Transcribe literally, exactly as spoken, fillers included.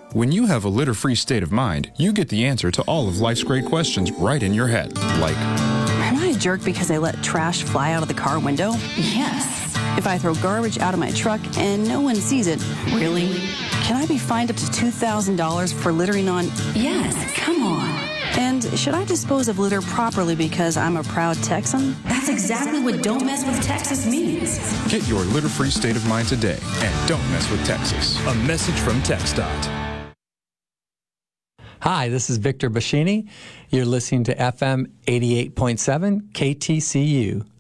When you have a litter-free state of mind, you get the answer to all of life's great questions right in your head. Like, am I a jerk because I let trash fly out of the car window? Yes. If I throw garbage out of my truck and no one sees it, Really? can I be fined up to two thousand dollars for littering on? Yes, come on. And should I dispose of litter properly because I'm a proud Texan? That's exactly what Don't Mess with Texas means. get your litter-free state of mind today and don't mess with Texas. A message from TxDOT. Hi, this is Victor Bashini. You're listening to F M eighty-eight point seven K T C U.